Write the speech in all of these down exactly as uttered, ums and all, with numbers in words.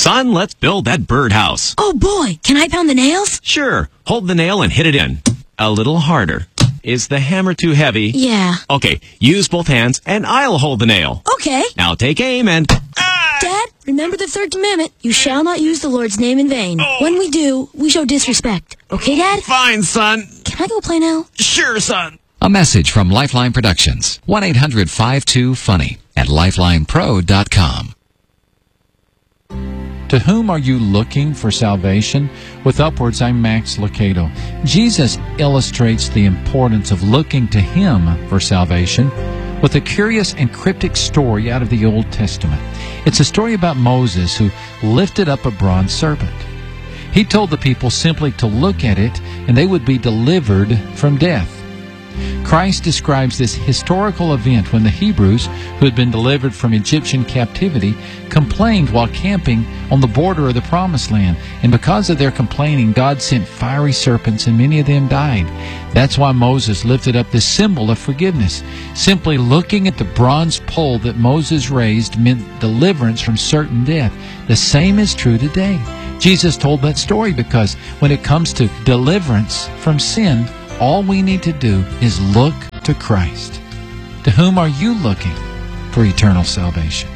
Son, let's build that birdhouse. Oh, boy. Can I pound the nails? Sure. Hold the nail and hit it in. A little harder. Is the hammer too heavy? Yeah. Okay, use both hands, and I'll hold the nail. Okay. Now take aim and... Ah! Dad, remember the third commandment. You shall not use the Lord's name in vain. Oh. When we do, we show disrespect. Okay, Dad? Fine, son. Can I go play now? Sure, son. A message from Lifeline Productions. one eight hundred five two funny at lifeline pro dot com. To whom are you looking for salvation? With Upwards, I'm Max Lucado. Jesus illustrates the importance of looking to Him for salvation with a curious and cryptic story out of the Old Testament. It's a story about Moses who lifted up a bronze serpent. He told the people simply to look at it and they would be delivered from death. Christ describes this historical event when the Hebrews, who had been delivered from Egyptian captivity, complained while camping on the border of the Promised Land. And because of their complaining, God sent fiery serpents and many of them died. That's why Moses lifted up this symbol of forgiveness. Simply looking at the bronze pole that Moses raised meant deliverance from certain death. The same is true today. Jesus told that story because when it comes to deliverance from sin, all we need to do is look to Christ. To whom are you looking for eternal salvation?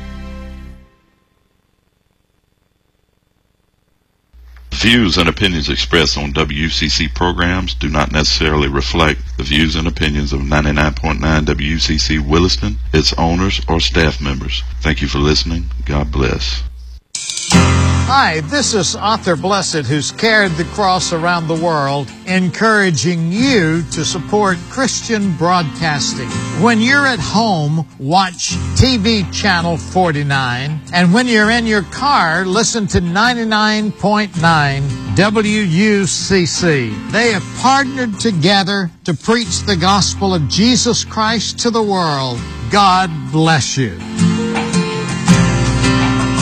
The views and opinions expressed on W C C programs do not necessarily reflect the views and opinions of ninety-nine point nine W C C Williston, its owners, or staff members. Thank you for listening. God bless. Hi, this is Arthur Blessed, who's carried the cross around the world, encouraging you to support Christian broadcasting. When you're at home, watch T V Channel forty-nine, and when you're in your car, listen to ninety-nine point nine W U C C. They have partnered together to preach the gospel of Jesus Christ to the world. God bless you.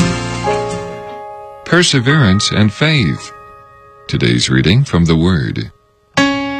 Perseverance and faith. Today's reading from the Word.